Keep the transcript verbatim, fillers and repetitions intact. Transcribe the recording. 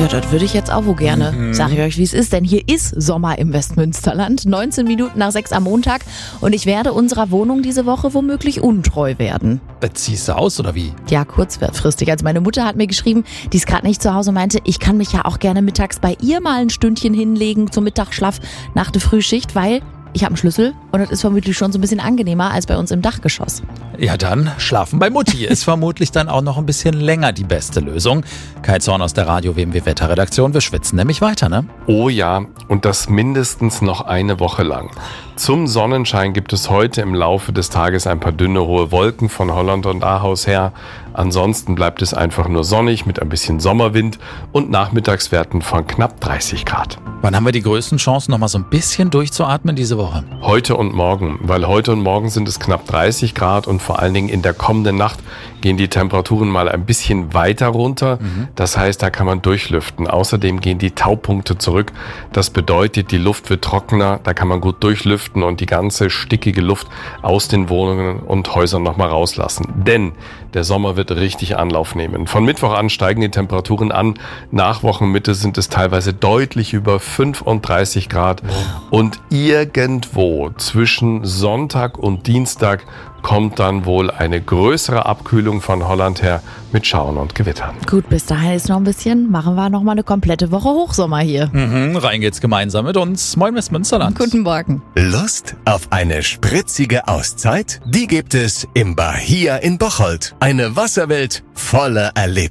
Ja, das würde ich jetzt auch wo gerne. Mhm. Sag ich euch, wie es ist, denn hier ist Sommer im Westmünsterland. neunzehn Minuten nach sechs am Montag. Und ich werde unserer Wohnung diese Woche womöglich untreu werden. Das ziehst du aus, oder wie? Ja, kurzfristig. Also meine Mutter hat mir geschrieben, die ist gerade nicht zu Hause, meinte, ich kann mich ja auch gerne mittags bei ihr mal ein Stündchen hinlegen zum Mittagsschlaf nach der Frühschicht, weil ich habe einen Schlüssel und das ist vermutlich schon so ein bisschen angenehmer als bei uns im Dachgeschoss. Ja, dann schlafen bei Mutti ist vermutlich dann auch noch ein bisschen länger die beste Lösung. Kai Zorn aus der Radio-W M W-Wetterredaktion. Wir schwitzen nämlich weiter, ne? Oh ja, und das mindestens noch eine Woche lang. Zum Sonnenschein gibt es heute im Laufe des Tages ein paar dünne, hohe Wolken von Holland und Ahaus her. Ansonsten bleibt es einfach nur sonnig mit ein bisschen Sommerwind und Nachmittagswerten von knapp dreißig Grad. Wann haben wir die größten Chancen, noch mal so ein bisschen durchzuatmen diese Woche? Heute und morgen, weil heute und morgen sind es knapp dreißig Grad und vor allen Dingen in der kommenden Nacht gehen die Temperaturen mal ein bisschen weiter runter. Mhm. Das heißt, da kann man durchlüften. Außerdem gehen die Taupunkte zurück. Das bedeutet, die Luft wird trockener, da kann man gut durchlüften und die ganze stickige Luft aus den Wohnungen und Häusern nochmal rauslassen. Denn der Sommer wird richtig Anlauf nehmen. Von Mittwoch an steigen die Temperaturen an. Nach Wochenmitte sind es teilweise deutlich über fünfunddreißig Grad. Und irgendwo zwischen Sonntag und Dienstag kommt dann wohl eine größere Abkühlung von Holland her mit Schauern und Gewittern. Gut, bis dahin ist noch ein bisschen. Machen wir noch mal eine komplette Woche Hochsommer hier. Mhm, rein geht's gemeinsam mit uns. Moin Westmünsterland. Guten Morgen. Lust auf eine spritzige Auszeit? Die gibt es im Bahia in Bocholt. Eine Wasserwelt voller Erlebnisse.